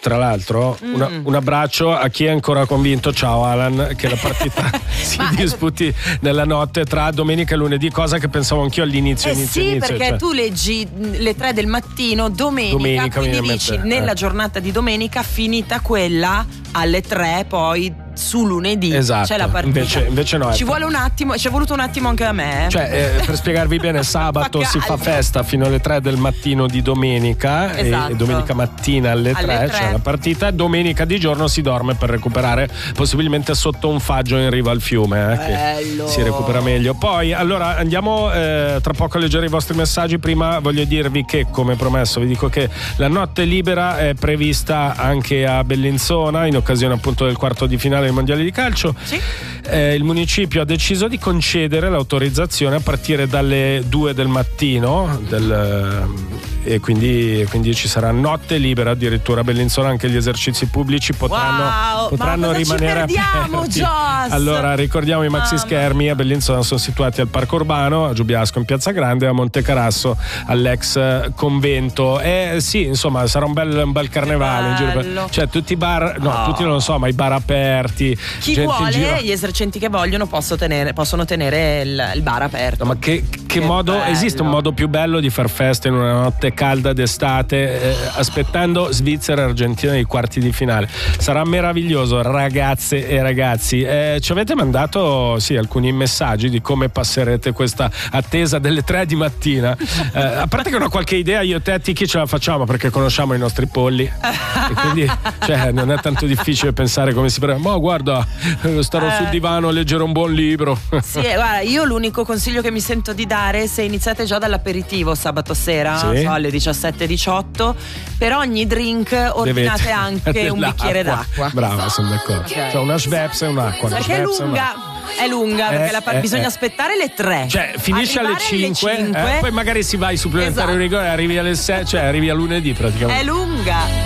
tra l'altro un abbraccio a chi è ancora convinto, ciao Alan, che la partita si disputi nella notte tra domenica e lunedì, cosa che pensavo anch'io all'inizio. Sì, perché tu leggi le 3 del mattino domenica quindi dici nella giornata di domenica, finita quella alle 3 poi su lunedì c'è la partita. Invece no. Ci vuole un attimo, ci è voluto un attimo anche a me. Cioè, per spiegarvi bene, sabato si fa festa fino alle 3 del mattino di domenica, e domenica mattina alle 3 c'è la partita, domenica di giorno si dorme per recuperare, possibilmente sotto un faggio in riva al fiume, che si recupera meglio. Poi allora andiamo tra poco a leggere i vostri messaggi. Prima voglio dirvi che, come promesso, vi dico che la notte libera è prevista anche a Bellinzona in occasione appunto del quarto di finale dei mondiali di calcio. Il municipio ha deciso di concedere l'autorizzazione a partire dalle 2 del mattino e quindi ci sarà notte libera addirittura a Bellinzona. Anche gli esercizi pubblici potranno rimanere aperti. Allora ricordiamo i maxi schermi a Bellinzona sono situati al Parco Urbano, a Giubiasco in Piazza Grande e a Montecarasso all'ex convento. Sì, insomma sarà un bel carnevale in giro. Cioè tutti i bar, tutti non lo so, ma i bar aperti. Chi vuole, gli esercenti che vogliono possono tenere il bar aperto. Ma che modo bello. Esiste un modo più bello di far festa in una notte calda d'estate, aspettando Svizzera e Argentina nei quarti di finale? Sarà meraviglioso, ragazze e ragazzi. Ci avete mandato alcuni messaggi di come passerete questa attesa delle 3 di mattina. A parte che ho qualche idea, io e te Tiki ce la facciamo perché conosciamo i nostri polli e quindi non è tanto difficile pensare come si prende. Ma guarda, starò sul divano a leggere un buon libro. Sì, guarda, io l'unico consiglio che mi sento di dare, se iniziate già dall'aperitivo sabato sera, alle 17-18, per ogni drink ordinate anche un bicchiere d'acqua. Brava, sono d'accordo. Cioè una Schweppes e un'acqua. Perché è lunga perché bisogna aspettare le 3. Cioè finisce alle 5. Poi magari si va ai supplementari rigore e arrivi alle 6, cioè arrivi a lunedì praticamente. È lunga.